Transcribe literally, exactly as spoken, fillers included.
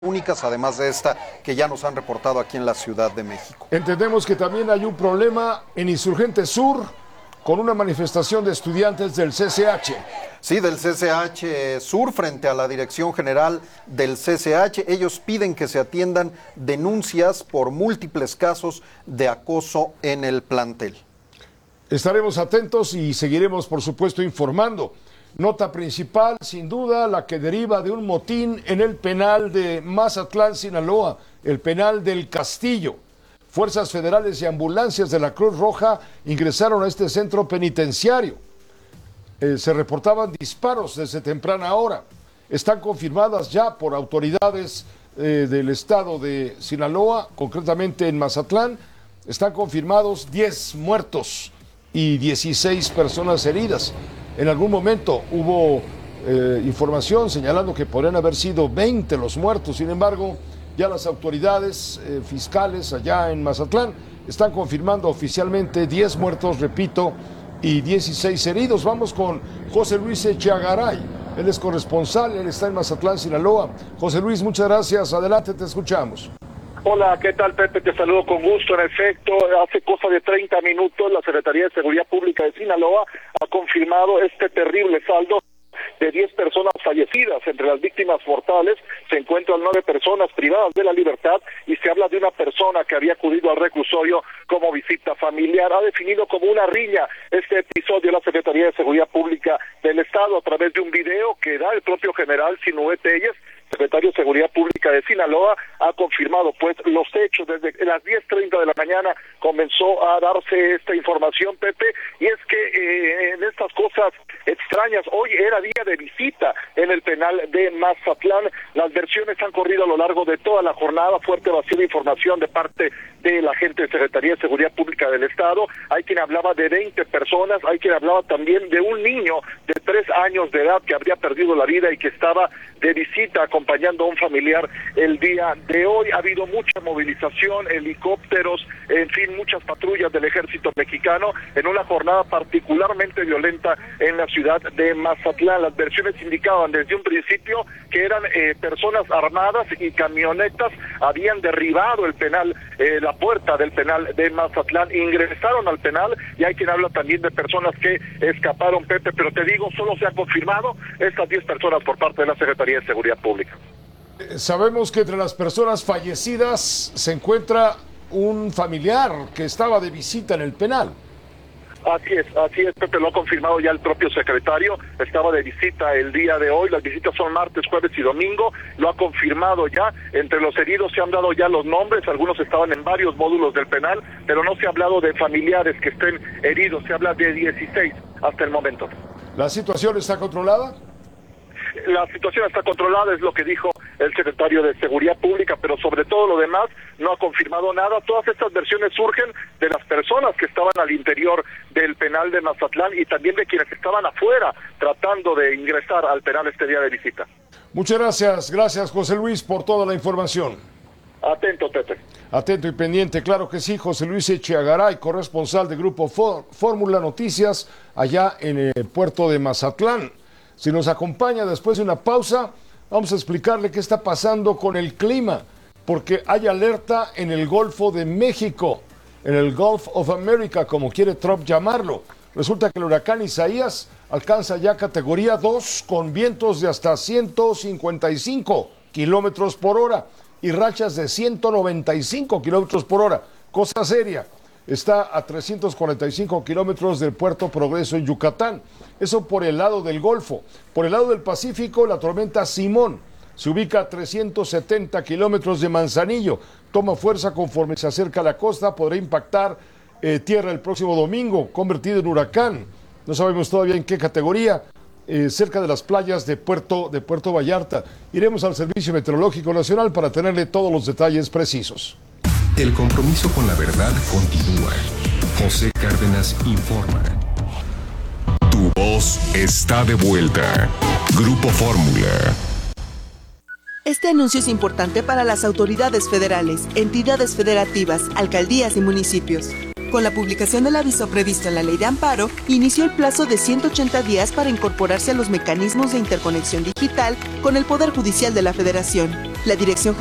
únicas, además de esta que ya nos han reportado aquí en la Ciudad de México. Entendemos que también hay un problema en Insurgente Sur con una manifestación de estudiantes del C C H. Sí, del C C H Sur, frente a la Dirección General del C C H. Ellos piden que se atiendan denuncias por múltiples casos de acoso en el plantel. Estaremos atentos y seguiremos, por supuesto, informando. Nota principal, sin duda, la que deriva de un motín en el penal de Mazatlán, Sinaloa, el penal del Castillo. Fuerzas federales y ambulancias de la Cruz Roja ingresaron a este centro penitenciario. Eh, se reportaban disparos desde temprana hora. Están confirmadas ya por autoridades eh, del estado de Sinaloa, concretamente en Mazatlán. Están confirmados diez muertos y dieciséis personas heridas. En algún momento hubo eh, información señalando que podrían haber sido veinte los muertos. Sin embargo, ya las autoridades eh, fiscales allá en Mazatlán están confirmando oficialmente diez muertos, repito, y dieciséis heridos. Vamos con José Luis Echeagaray. Él es corresponsal, él está en Mazatlán, Sinaloa. José Luis, muchas gracias. Adelante, te escuchamos. Hola, ¿qué tal, Pepe? Te saludo con gusto. En efecto, hace cosa de treinta minutos la Secretaría de Seguridad Pública de Sinaloa ha confirmado este terrible saldo de diez personas fallecidas. Entre las víctimas mortales se encuentran nueve personas privadas de la libertad y se habla de una persona que había acudido al reclusorio como visita familiar. Ha definido como una riña este episodio la Secretaría de Seguridad Pública del Estado a través de un video que da el propio general Sinué Telles, secretario de Seguridad Pública de Sinaloa. Ha confirmado pues los hechos. Desde las diez treinta de la mañana comenzó a darse esta información, Pepe, y es que eh, en estas cosas extrañas, hoy era día de visita en el penal de Mazatlán. Las versiones han corrido a lo largo de toda la jornada, fuerte vacío de información de parte de la gente de Secretaría de Seguridad Pública del Estado. Hay quien hablaba de veinte personas, hay quien hablaba también de un niño de tres años de edad que habría perdido la vida y que estaba de visita acompañando a un familiar el día de hoy. Ha habido mucha movilización, helicópteros, en fin, muchas patrullas del ejército mexicano en una jornada particularmente violenta en la ciudad de Mazatlán. Las versiones indicaban desde un principio que eran eh, personas armadas y camionetas habían derribado el penal, eh, la puerta del penal de Mazatlán, ingresaron al penal, y hay quien habla también de personas que escaparon, Pepe, pero te digo, solo se ha confirmado estas diez personas por parte de la Secretaría de Seguridad Pública. Sabemos que entre las personas fallecidas se encuentra un familiar que estaba de visita en el penal. Así es, así es, Pepe, lo ha confirmado ya el propio secretario. Estaba de visita el día de hoy. Las visitas son martes, jueves y domingo. Lo ha confirmado ya. Entre los heridos se han dado ya los nombres. Algunos estaban en varios módulos del penal, pero no se ha hablado de familiares que estén heridos. Se habla de dieciséis hasta el momento. ¿La situación está controlada? La situación está controlada, es lo que dijo el secretario de Seguridad Pública, pero sobre todo lo demás no ha confirmado nada. Todas estas versiones surgen de las personas que estaban al interior del penal de Mazatlán y también de quienes estaban afuera tratando de ingresar al penal este día de visita. Muchas gracias, gracias José Luis por toda la información. Atento, Pepe. Atento y pendiente, claro que sí. José Luis Echeagaray, corresponsal de Grupo Fórmula Noticias allá en el puerto de Mazatlán. Si nos acompaña después de una pausa, vamos a explicarle qué está pasando con el clima, porque hay alerta en el Golfo de México, en el Gulf of America, como quiere Trump llamarlo. Resulta que el huracán Isaías alcanza ya categoría dos con vientos de hasta ciento cincuenta y cinco kilómetros por hora y rachas de ciento noventa y cinco kilómetros por hora. Cosa seria. Está a trescientos cuarenta y cinco kilómetros del Puerto Progreso en Yucatán. Eso por el lado del Golfo. Por el lado del Pacífico, la tormenta Simón se ubica a trescientos setenta kilómetros de Manzanillo. Toma fuerza conforme se acerca a la costa. Podrá impactar eh, tierra el próximo domingo, convertido en huracán. No sabemos todavía en qué categoría. Eh, cerca de las playas de Puerto, de Puerto Vallarta. Iremos al Servicio Meteorológico Nacional para tenerle todos los detalles precisos. El compromiso con la verdad continúa. José Cárdenas informa. Tu voz está de vuelta. Grupo Fórmula. Este anuncio es importante para las autoridades federales, entidades federativas, alcaldías y municipios. Con la publicación del aviso previsto en la Ley de Amparo, inició el plazo de ciento ochenta días para incorporarse a los mecanismos de interconexión digital con el Poder Judicial de la Federación. La Dirección